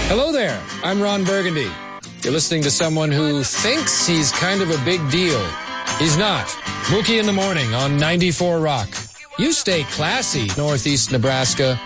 Hello there, I'm Ron Burgundy. You're listening to someone who thinks he's kind of a big deal. He's not. Mookie in the Morning on 94 Rock. You stay classy, Northeast Nebraska.